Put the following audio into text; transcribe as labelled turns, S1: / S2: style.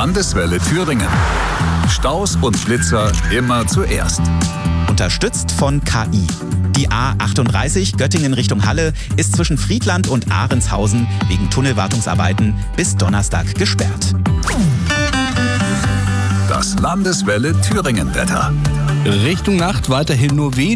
S1: Landeswelle Thüringen. Staus und Blitzer immer zuerst.
S2: Unterstützt von KI. Die A38 Göttingen Richtung Halle ist zwischen Friedland und Ahrenshausen wegen Tunnelwartungsarbeiten bis Donnerstag gesperrt.
S1: Das Landeswelle Thüringen Wetter.
S3: Richtung Nacht weiterhin nur wenig.